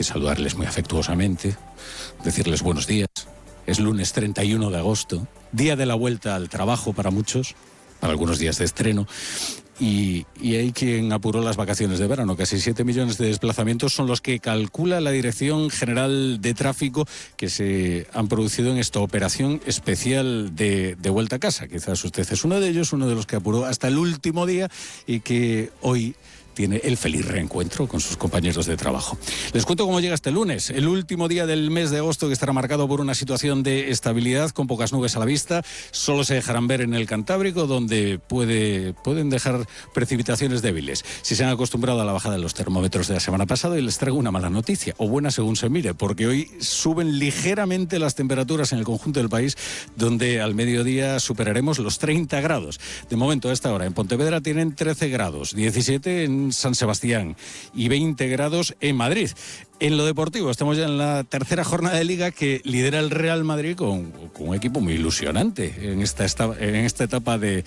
que saludarles muy afectuosamente, decirles buenos días. Es lunes 31 de agosto, día de la vuelta al trabajo para muchos, para algunos días de estreno. Y hay quien apuró las vacaciones de verano. Casi 7 millones de desplazamientos son los que calcula la Dirección General de Tráfico que se han producido en esta operación especial de vuelta a casa. Quizás usted es uno de ellos, uno de los que apuró hasta el último día y que hoy tiene el feliz reencuentro con sus compañeros de trabajo. Les cuento cómo llega este lunes, el último día del mes de agosto, que estará marcado por una situación de estabilidad con pocas nubes a la vista. Solo se dejarán ver en el Cantábrico, donde pueden dejar precipitaciones débiles. Si se han acostumbrado a la bajada de los termómetros de la semana pasada, y les traigo una mala noticia, o buena según se mire, porque hoy suben ligeramente las temperaturas en el conjunto del país, donde al mediodía superaremos los 30 grados. De momento, a esta hora, en Pontevedra tienen 13 grados, 17 en San Sebastián y 20 grados en Madrid. En lo deportivo, estamos ya en la tercera jornada de Liga que lidera el Real Madrid con un equipo muy ilusionante en esta etapa de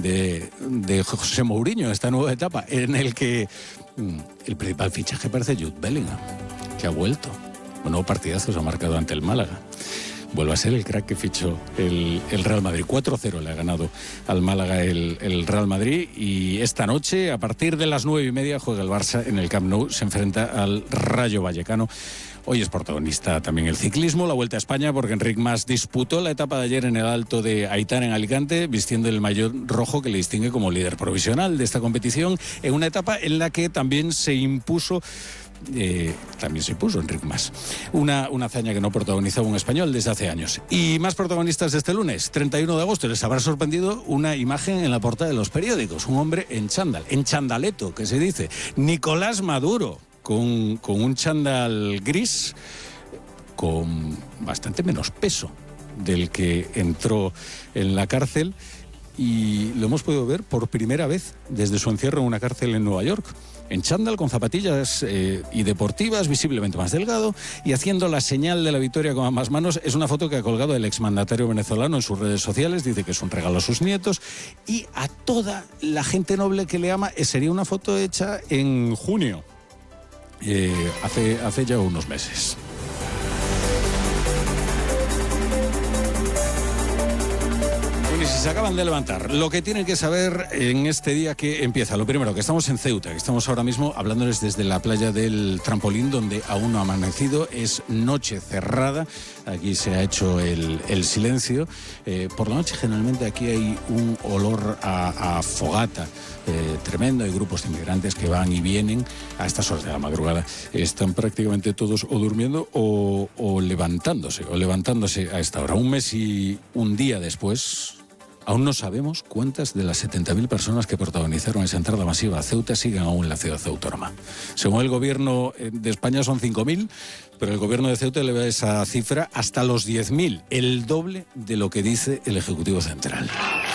José Mourinho, esta nueva etapa en el que el principal fichaje parece Jude Bellingham, que ha vuelto. Un nuevo partidazo se ha marcado ante el Málaga. Vuelve a ser el crack que fichó el Real Madrid. 4-0 le ha ganado al Málaga el Real Madrid, y esta noche, a partir de las 9:30, juega el Barça en el Camp Nou, se enfrenta al Rayo Vallecano. Hoy es protagonista también el ciclismo, la Vuelta a España, porque Enric Mas disputó la etapa de ayer en el Alto de Aitán, en Alicante, vistiendo el maillot rojo que le distingue como líder provisional de esta competición, en una etapa en la que también se impuso Enric Mas. Una hazaña que no protagonizaba un español desde hace años. Y más protagonistas de este lunes, 31 de agosto. Les habrá sorprendido una imagen en la portada de los periódicos. Un hombre en chándal, en chandaleto, que se dice. Nicolás Maduro, con un chándal gris, con bastante menos peso del que entró en la cárcel. Y lo hemos podido ver por primera vez desde su encierro en una cárcel en Nueva York. En chándal, con zapatillas y deportivas, visiblemente más delgado, y haciendo la señal de la victoria con ambas manos. Es una foto que ha colgado el exmandatario venezolano en sus redes sociales. Dice que es un regalo a sus nietos y a toda la gente noble que le ama. Sería una foto hecha en junio, hace ya unos meses. Y si se acaban de levantar, lo que tienen que saber en este día que empieza. Lo primero, que estamos en Ceuta, que estamos ahora mismo hablándoles desde la playa del Trampolín, donde aún no ha amanecido, es noche cerrada. Aquí se ha hecho el silencio. Por la noche generalmente aquí hay un olor a fogata tremendo. Hay grupos de inmigrantes que van y vienen a estas horas de la madrugada. Están prácticamente todos o durmiendo o levantándose a esta hora. Un mes y un día después, aún no sabemos cuántas de las 70.000 personas que protagonizaron esa entrada masiva a Ceuta siguen aún en la ciudad autónoma. Según el gobierno de España son 5.000, pero el gobierno de Ceuta eleva esa cifra hasta los 10.000, el doble de lo que dice el Ejecutivo Central.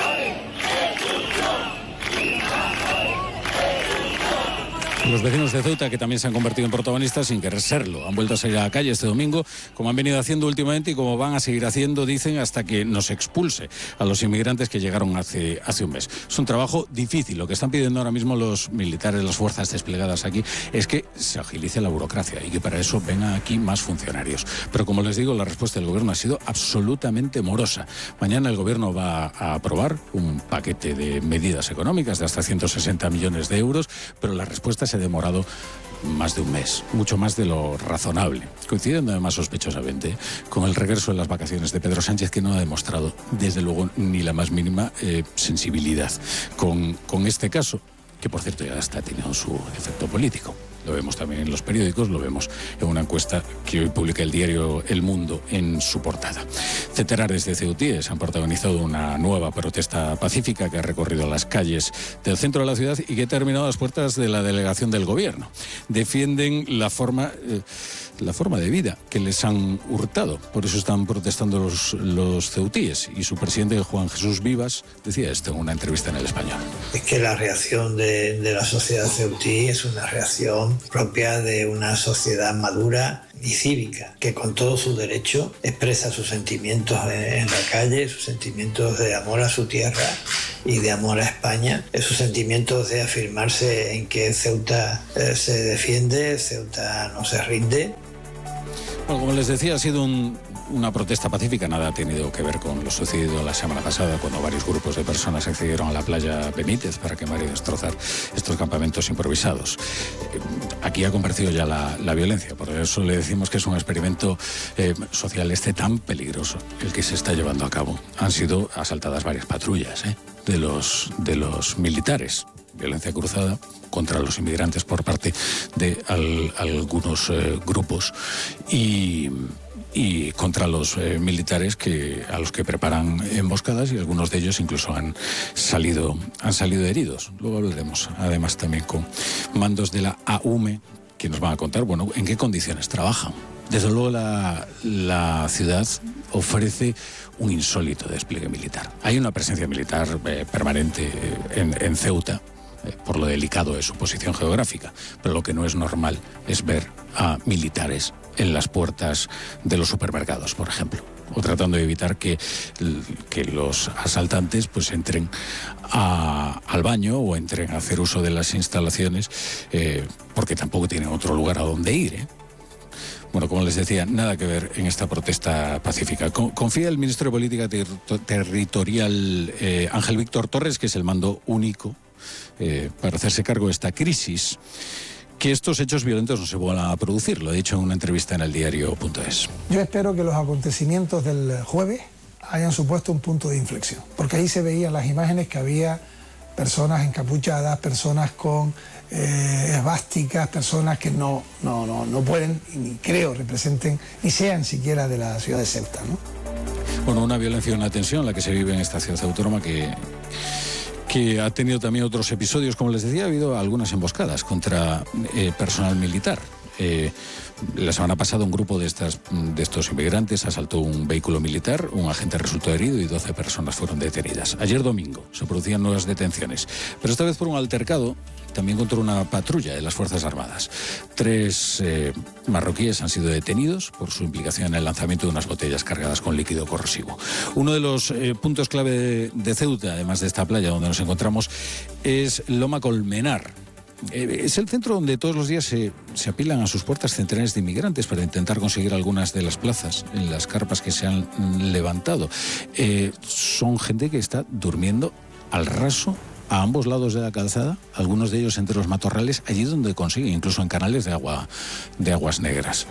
Los vecinos de Ceuta, que también se han convertido en protagonistas sin querer serlo, han vuelto a salir a la calle este domingo, como han venido haciendo últimamente y como van a seguir haciendo, dicen, hasta que nos expulse a los inmigrantes que llegaron hace un mes. Es un trabajo difícil. Lo que están pidiendo ahora mismo los militares, las fuerzas desplegadas aquí, es que se agilice la burocracia y que para eso vengan aquí más funcionarios. Pero como les digo, la respuesta del gobierno ha sido absolutamente morosa. Mañana el gobierno va a aprobar un paquete de medidas económicas de hasta 160 millones de euros, pero la respuesta se ha demorado más de un mes, mucho más de lo razonable, coincidiendo además sospechosamente con el regreso de las vacaciones de Pedro Sánchez, que no ha demostrado desde luego ni la más mínima sensibilidad con este caso, que por cierto ya está teniendo su efecto político. Lo vemos también en los periódicos, lo vemos en una encuesta que hoy publica el diario El Mundo en su portada. Centenares de ceutíes han protagonizado una nueva protesta pacífica que ha recorrido las calles del centro de la ciudad y que ha terminado a las puertas de la delegación del gobierno. Defienden la forma de vida que les han hurtado. Por eso están protestando los ceutíes. Y su presidente, Juan Jesús Vivas, decía esto en una entrevista en El Español. Es que la reacción de la sociedad ceutí es una reacción propia de una sociedad madura y cívica, que con todo su derecho expresa sus sentimientos en la calle, sus sentimientos de amor a su tierra y de amor a España, sus sentimientos de afirmarse en que Ceuta se defiende, Ceuta no se rinde, Bueno, como les decía, ha sido una protesta pacífica. Nada ha tenido que ver con lo sucedido la semana pasada, cuando varios grupos de personas accedieron a la playa Benítez para quemar y destrozar estos campamentos improvisados. Aquí ha compartido ya la violencia, por eso le decimos que es un experimento social tan peligroso el que se está llevando a cabo. Han sido asaltadas varias patrullas de los militares. Violencia cruzada contra los inmigrantes por parte de algunos grupos y contra los militares a los que preparan emboscadas, y algunos de ellos incluso han salido heridos. Luego hablaremos además también con mandos de la AUME, que nos van a contar, bueno, en qué condiciones trabajan. Desde luego la ciudad ofrece un insólito despliegue militar. Hay una presencia militar permanente en Ceuta, por lo delicado de su posición geográfica, pero lo que no es normal es ver a militares en las puertas de los supermercados, por ejemplo, o tratando de evitar que los asaltantes pues entren al baño o entren a hacer uso de las instalaciones, porque tampoco tienen otro lugar a donde ir. Bueno, como les decía, nada que ver en esta protesta pacífica. Confía el ministro de Política Territorial, Ángel Víctor Torres, que es el mando único para hacerse cargo de esta crisis, que estos hechos violentos no se vuelvan a producir. Lo ha dicho en una entrevista en el diario.es. Yo espero que los acontecimientos del jueves hayan supuesto un punto de inflexión, porque ahí se veían las imágenes que había personas encapuchadas, personas con esvásticas, personas que no pueden, ni creo representen, ni sean siquiera de la ciudad de Ceuta, ¿no? Bueno, una violencia y una tensión la que se vive en esta ciudad autónoma que ha tenido también otros episodios. Como les decía, ha habido algunas emboscadas contra personal militar. La semana pasada un grupo de estos inmigrantes asaltó un vehículo militar, un agente resultó herido y 12 personas fueron detenidas. Ayer domingo se producían nuevas detenciones, pero esta vez por un altercado también contra una patrulla de las Fuerzas Armadas. 3 marroquíes han sido detenidos por su implicación en el lanzamiento de unas botellas cargadas con líquido corrosivo. Uno de los puntos clave de Ceuta, además de esta playa donde nos encontramos, es Loma Colmenar. Es el centro donde todos los días se apilan a sus puertas centenares de inmigrantes para intentar conseguir algunas de las plazas en las carpas que se han levantado. Son gente que está durmiendo al raso a ambos lados de la calzada, algunos de ellos entre los matorrales, allí donde consiguen, incluso en canales de aguas negras.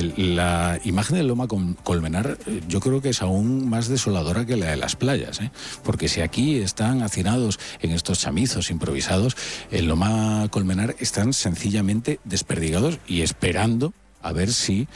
La imagen de Loma Colmenar yo creo que es aún más desoladora que la de las playas, porque si aquí están hacinados en estos chamizos improvisados, en Loma Colmenar están sencillamente desperdigados y esperando a ver si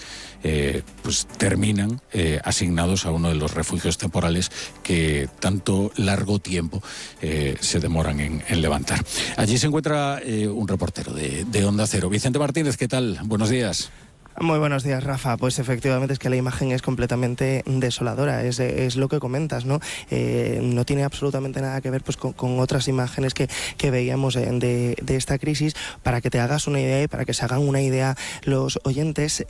pues terminan asignados a uno de los refugios temporales que tanto largo tiempo se demoran en levantar. Allí se encuentra un reportero de Onda Cero. Vicente Martínez, ¿qué tal? Buenos días. Muy buenos días, Rafa. Pues efectivamente es que la imagen es completamente desoladora, es lo que comentas, ¿no? No tiene absolutamente nada que ver pues con otras imágenes que veíamos de esta crisis. Para que te hagas una idea y para que se hagan una idea los oyentes,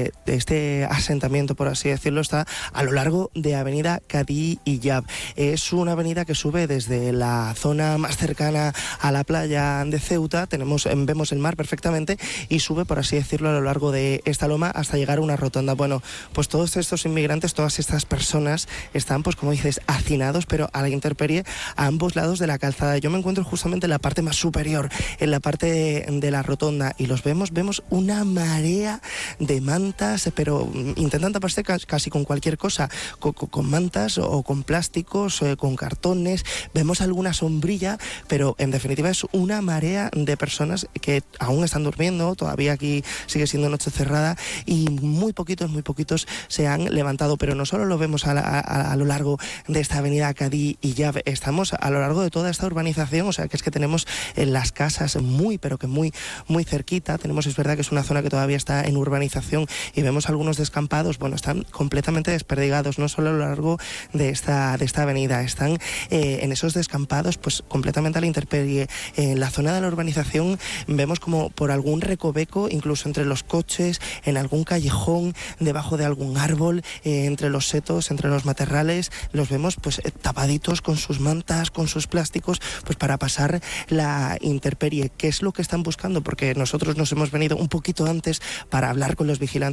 este asentamiento, por así decirlo, está a lo largo de Avenida Cadí y Yab. Es una avenida que sube desde la zona más cercana a la playa de Ceuta, vemos el mar perfectamente, y sube, por así decirlo, a lo largo de esta loma hasta llegar a una rotonda. Bueno, pues todos estos inmigrantes, todas estas personas están, pues como dices, hacinados, pero a la intemperie a ambos lados de la calzada. Yo me encuentro justamente en la parte más superior, en la parte de la rotonda, y los vemos una marea de mantas, pero intentan taparse casi con cualquier cosa, con mantas o con plásticos, con cartones. Vemos alguna sombrilla, pero en definitiva es una marea de personas que aún están durmiendo. Todavía aquí sigue siendo noche cerrada y muy poquitos se han levantado, pero no solo lo vemos a lo largo de esta avenida Cadí y Yab, estamos a lo largo de toda esta urbanización, o sea que es que tenemos las casas pero que muy cerquita. Es verdad que es una zona que todavía está en urbanización y vemos algunos descampados, bueno, están completamente desperdigados, no solo a lo largo de esta avenida, están en esos descampados pues completamente a la intemperie. En la zona de la urbanización vemos como por algún recoveco, incluso entre los coches, en algún callejón, debajo de algún árbol, entre los setos, entre los matorrales, los vemos pues tapaditos con sus mantas, con sus plásticos, pues para pasar la intemperie. ¿Qué es lo que están buscando? Porque nosotros nos hemos venido un poquito antes para hablar con los vigilantes